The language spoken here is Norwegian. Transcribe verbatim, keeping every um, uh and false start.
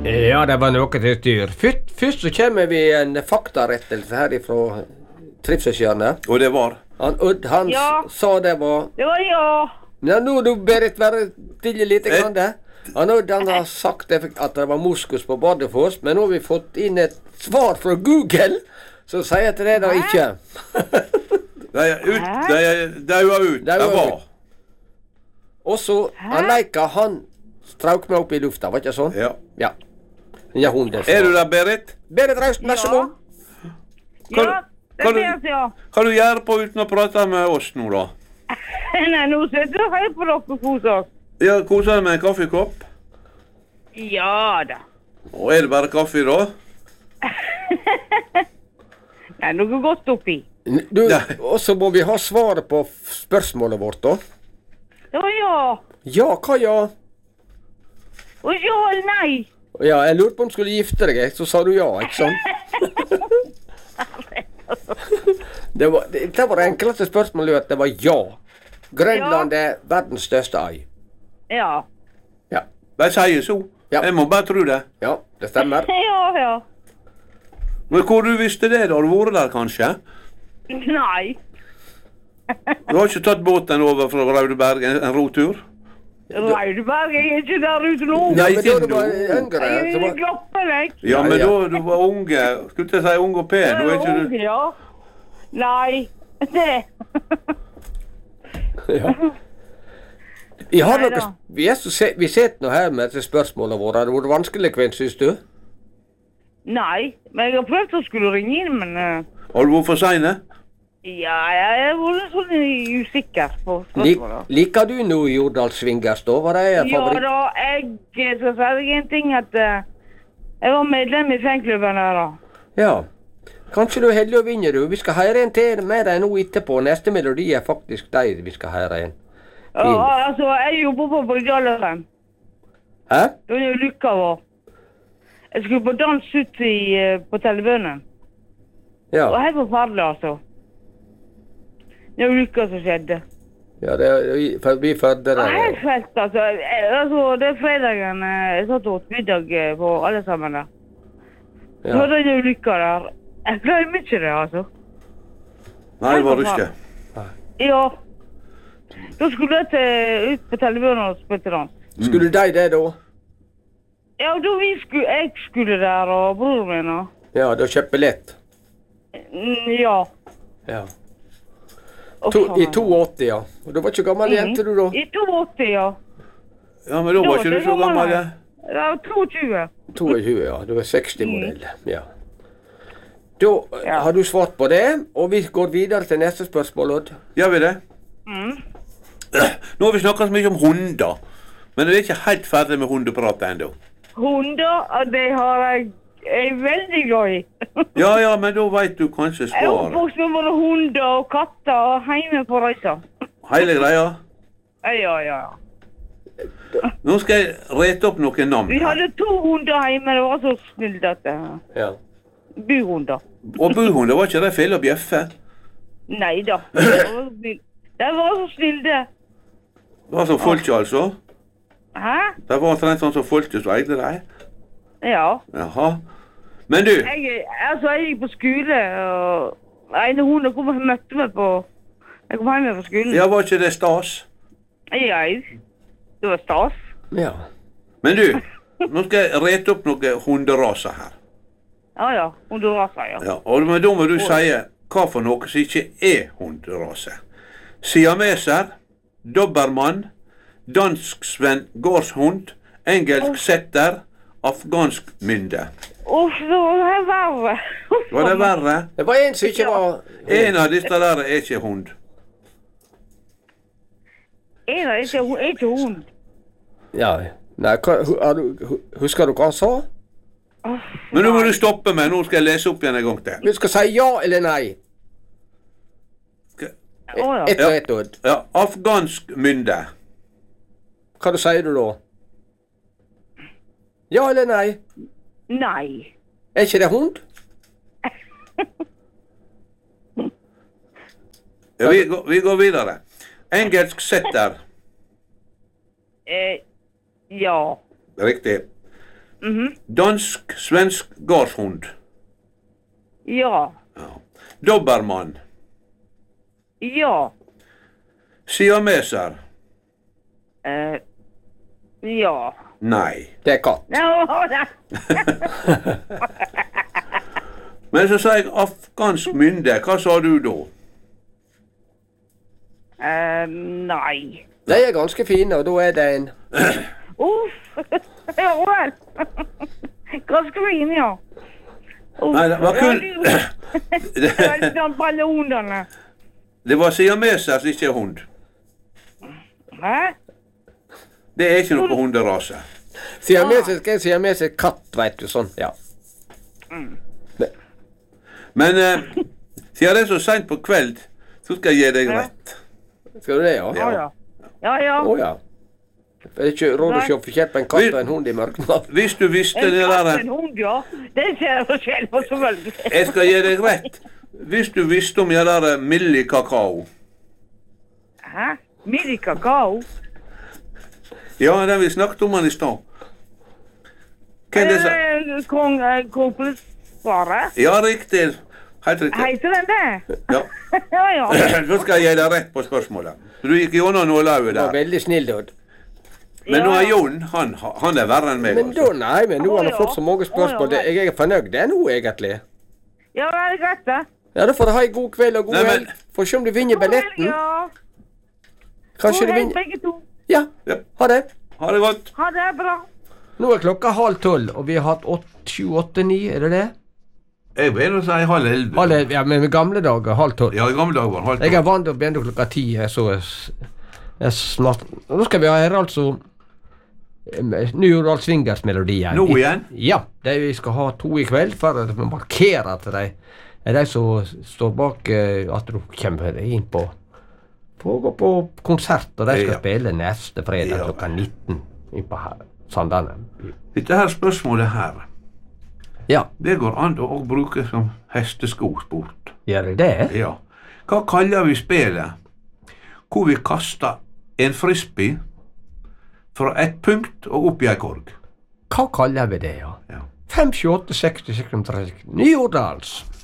Ja, det var noe til styr. Først, først så kommer vi en faktarettelse her ifra Trivselshjørnet. Og det var? Han Odd, han Ja. s- sa det var... Det var ja. Ja, nå du Berit, være stille litt grann det. Han Odd, han har sagt det, at det var moskus på Bardufoss, men nå har vi fått inn et svar fra Google, som sier at det er det ikke. Det er ut, det er daua ut. Daua Det var. ut. Og så, han Leika, han strauk meg opp i lufta, var ikke sånn? Ja. Ja. Ja, hunden. Er du der, Berit? Berit Rausten, vær så god. Kan, Ja, det kan, er du, det, ja. kan du gjøre på uten å prate med oss nå, da? Nei, nå sitter du her på dere og koser oss. Ja, koser deg med en kaffekopp? Ja da. Og er det bare kaffe, da? Nei, noe godt oppi. Du, Ja. og så må vi ha svaret på f- spørsmålet vårt, da. Det var ja. Ja, hva ja? Og ja eller nei. Ja, jeg lurte på om du skulle gifte deg, så sa du ja, ikke sant? det, var, det, det var det enkleste spørsmålet, at det var ja. Grønland er verdens største øy. Ja. Ja, De sier så. Ja. Jeg må bare tro det. ja, det stemmer. Ja, ja. Men hvor du visste det, da? Har du vært der, kanskje? Nei. Du har ikke tatt båten over fra Raudeberg, en, en rotur? Raudeberg, jeg er ikke der ute nå. Ja, Nei, men da ikke du var nå. yngre, Jeg så er var... gloppelegg. Ja, Ja, men ja. da du var unge, skulle ikke si ung og pen, da er ikke du... Ja. Nei. Det. Ja. Vi har Nei noe, da. vi, er så se, vi sitter nå her med disse spørsmålene våre. Har det vært vanskelig, Kvinn, synes du? Nei, men jeg har prøvd å skulle ringe inn, men... Uh, Har du vært for sene? ja, jeg er vært sånn usikker på Lik, spørsmålet. liker du nå Jordal Svingers, da? Var det en Ja favoritt? da, jeg skal si deg en ting at uh, jeg var medlem i fanklubben her da. Ja. Kanskje du er heldig å vinne, du. Vi skal høre en til med deg nå etterpå. Neste melodi er faktisk deg vi skal høre en. Ja, Fin. altså, jeg jobber på Brygdaleren. Hæ? Det var jo lykka var. Jeg skulle på dans ut i, uh, på Tellebønnen. Ja. Og helt forferdelig, altså. Det var lykka som skjedde. Ja, det er vi- for- vi Førde Det var der. helt fett, altså. Eh, altså. Det er fredagen, uh, jeg satt og åt middag uh, på alle sammen der. Så Ja. var det jo lykka der. Jeg glemmer ikke det, altså. Nei, det var du ikke. Ja. Da skulle jeg til, ut på Tellebønnen og spille dans. Skulle de det, da? Ja, da vi skulle, jeg skulle der, og broren min, og... Ja, da kjøpt billett. Mm, ja. Ja. Å, To, I faen. åttito, ja. Og du var ikke gammel jente, du, da? I åttito, ja. Ja, men da var ikke du så gammel, ja. Ja, tjueto. tjueto, ja. Du er seksti-modell. Ja. Da Ja. har du svart på det, og vi går videre til neste spørsmål, Odd. Gjør vi det? Mm. Nå har vi snakket så mye om hunder, men jeg er ikke helt ferdig med hundepratet ennå. Hunder, og det har jeg, jeg er veldig glad i. Ja, ja, men da vet du kanskje Jeg er svaret. oppvokst med både hunder og katter og hjemme på reiser. Hele greia. Ja, ja, ja. Nå skal jeg rete opp noen navn Vi her. hadde to hunder hjemme, det var så snilt at det... Ja. Buhunder. Og buhunder, var ikke det feil å bjeffe? Nei da. Det var så snilt. Det var så snilt, det. Det var som folket, altså? Hæ? Det var omtrent sånn som folket som eide deg? Ja. Jaha. Men du, Jeg, altså, jeg gikk på skole, og en hund kom og møtte meg på... Jeg kom hjemme fra skolen. ja, var ikke det stas? Ja, det var stas. Ja. Men du, nå skal jeg rete opp noen hunderaser her. Ja, ja. Hunderaser, ja. Ja, og men da må du si hva for noe som ikke er hunderase. Siameser, dobbermann, dansk-svenn gårdshund, engelsk setter, afghansk mynde. Uff, det var verre. Uff, Var det verre? Det var en som ikke var... En av disse der er ikke hund. En av disse er ikke hund. Ja. Nei, hva, hu- har du, hu- husker du hva han sa? Uff, Men nå må du stoppe meg, nå skal jeg lese opp igjen en gang til. Du skal si ja eller nei. Å, ja. Ett og ett, Odd. Ja, afghansk mynde. Hva du sier du da? Ja eller nei? Nei. Er ikke det hund? Ja, vi, går, vi går videre. Engelsk setter. Eh, ja. Riktig. Mhm. Dansk, svensk gårdshund. Ja. Ja. Dobermann. Ja. Siameser. Eh, ja. Nei. Det er katt. Ja, det. Men så sa jeg afghansk mynde. Hva sa du da? Eh, nei. De er ganske fine, og da er det en Uff. Ja vel. Ganske fin, ja. Uff. Nei, det var kun Det var litt sånn ballonene. Det var siameser, ikke hund. Hæ? Det er ikke noe hunderase. siamesisk er siamesisk katt, vet du, sånn, ja. Men eh, siden det er så sent på kveld, så skal jeg gi deg rett. Skal du det, ja? Ja, ja. Ja, ja. Å ja. Det er ikke råd å kjøpe kjøpe en katt og en hund i mørket. Hvis du visste En det katt, der en hund, ja. Det ser jeg selv på, selvfølgelig. Jeg skal gi deg rett. Hvis du visste om det der Milli kakao. Hæ? Milli kakao? Ja, den vi snakket om han i stad. Hvem det sa? Eh, Kong eh, Kompelsvaret? Ja, riktig. Helt riktig. Heter den det? Ja. Ja, ja. Så skal jeg gi deg rett på spørsmålet. Så du gikk gjennom nålauget Det var der. veldig snill, Odd. Men nå Ja, er ja. Jon, han, han er verre enn meg. Men da, Altså. nei, men nå har han Å, ja. fått så mange spørsmål. Å, ja, Det- Jeg er fornøyd det nå, egentlig. Ja, det er greit, det. Ja, da får du ha en god kveld og god Nei, men- helg. Får se om du vinner billetten. Ja. Kanskje God du helg, vinner. begge to. Ja, Ja. ha det. Ha det godt. Ha det bra. Nå er klokka halv tolv, og vi har hatt åtte, sju, åtte, ni, er det det? Jeg vil si halv elleve. Halv, ja, men med gamle dager, halv tolv. Ja, i gamle dager var det halv Jeg er tolv. vant til å begynne klokka ti, jeg så jeg snart. Og nå skal vi høre altså eh, New Swingers melodien. Nå igjen? Ja, det vi skal ha to i kveld for å markere at de er de som står bak eh, at du kommer inn på for å gå på konsert, og de skal Ja. spille neste fredag Ja. klokka nitten inn på her, Sandane. Dette her spørsmålet her, Ja, det går an å også bruke som hesteskosport. gjør de det? Ja. Hva kaller vi spillet hvor vi kaster en frisbee fra et punkt og opp i ei korg? Hva kaller vi det, ja? Ja. fem, sju, åtte, seksti, seksti, tretti, Nyordals.